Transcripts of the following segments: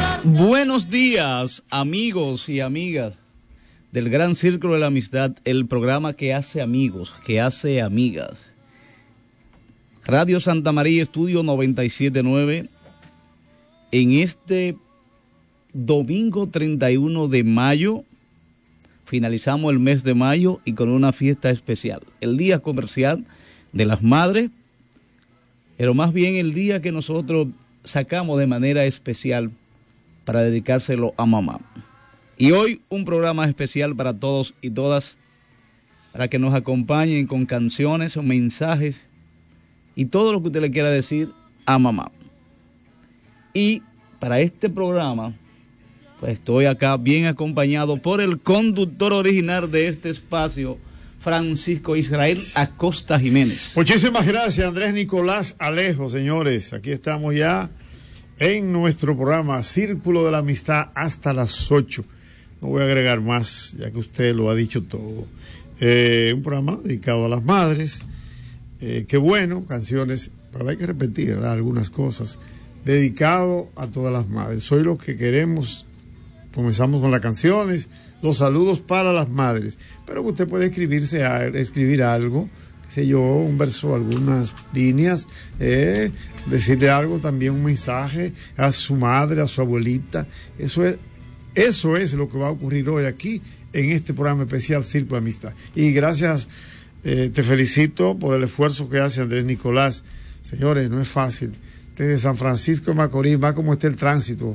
Buenos días, amigos y amigas del Gran Círculo de la Amistad, el programa que hace amigos, que hace amigas. Radio Santa María, Estudio 97.9, en este domingo 31 de mayo, finalizamos el mes de mayo y con una fiesta especial, el Día Comercial de las Madres, pero más bien el día que nosotros sacamos de manera especial para dedicárselo a mamá. Y hoy un programa especial para todos y todas, para que nos acompañen con canciones o mensajes y todo lo que usted le quiera decir a mamá. Y para este programa, pues estoy acá bien acompañado por el conductor original de este espacio, Francisco Israel Acosta Jiménez. Muchísimas gracias, Andrés Nicolás Alejo, señores. Aquí estamos ya en nuestro programa Círculo de la Amistad hasta las 8. No voy a agregar más, ya que usted lo ha dicho todo. Un programa dedicado a las madres. Qué bueno, canciones, pero hay que repetir, ¿verdad?, algunas cosas. Dedicado a todas las madres. Soy lo que queremos. Comenzamos con las canciones, los saludos para las madres. Pero usted puede escribir algo, qué sé yo, un verso, algunas líneas, decirle algo también, un mensaje a su madre, a su abuelita. Eso es lo que va a ocurrir hoy aquí en este programa especial Círculo de Amistad. Y gracias, te felicito por el esfuerzo que hace Andrés Nicolás. Señores, no es fácil. Desde San Francisco de Macorís, va como está el tránsito.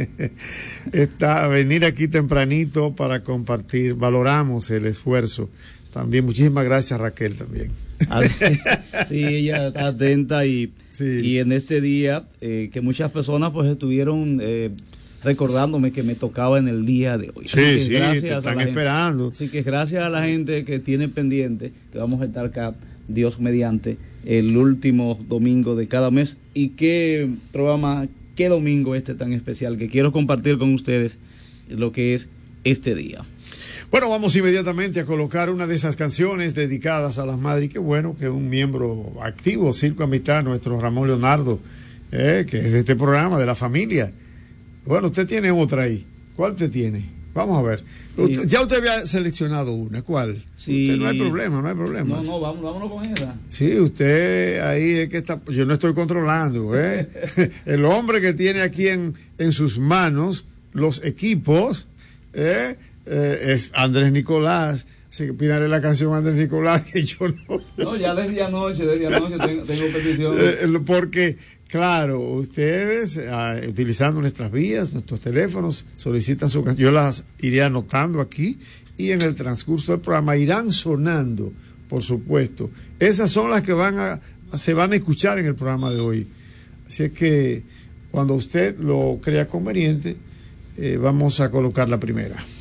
Venir aquí tempranito para compartir, valoramos el esfuerzo. También muchísimas gracias, Raquel, también. Sí, ella está atenta y en este día que muchas personas pues estuvieron recordándome que me tocaba en el día de hoy. Sí, te están esperando. Así que gracias a la gente que tiene pendiente, que vamos a estar acá, Dios mediante, el último domingo de cada mes. Y qué programa, qué domingo tan especial, que quiero compartir con ustedes lo que es este día. Bueno, vamos inmediatamente a colocar una de esas canciones dedicadas a las madres. Y qué bueno que un miembro activo, Círculo Amistad, nuestro Ramón Leonardo, que es de este programa, de la familia. Bueno, usted tiene otra ahí. ¿Cuál te tiene? Vamos a ver. Sí. Ya usted había seleccionado una. ¿Cuál? Sí. Usted, no hay problema. No, vámonos con esa. Sí, usted ahí es que está. Yo no estoy controlando, El hombre que tiene aquí en sus manos los equipos, es Andrés Nicolás. Así que pídale la canción a Andrés Nicolás, que yo no. No, ya desde anoche tengo petición. Porque, claro, ustedes, utilizando nuestras vías, nuestros teléfonos, solicitan su canción. Yo las iré anotando aquí y en el transcurso del programa irán sonando, por supuesto. Esas son las que se van a escuchar en el programa de hoy. Así es que, cuando usted lo crea conveniente, vamos a colocar la primera.